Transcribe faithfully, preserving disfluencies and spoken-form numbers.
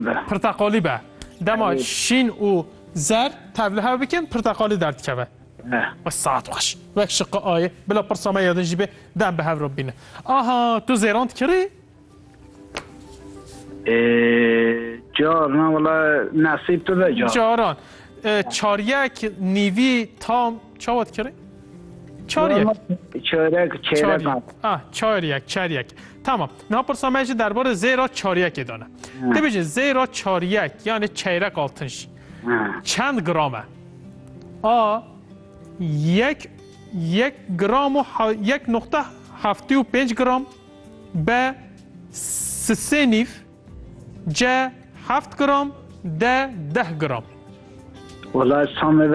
پرتقالی به دما شین و زر تبله بکن پرتقالی درد که و ساعت خوش و شقه آیه بلا پرسامه یادن جیبه دم به هفر بینه آها تو زیراند کری؟ جار نه والا نصیب تو ده جار جاران چاریک نیوی تام چاوت کری؟ چاریک چاریک چاریک آه چاریک چاریک تمام نه پرسامه جی درباره زیرا چاریک دانه ده بجه زیرا چاریک یعنی چیرک آلتنش چند گرامه؟ آ یک یک گرام و ح... یک نقطه هفتی و پنج گرام به سه نیف ج هفت گرام ده ده گرام والله سامه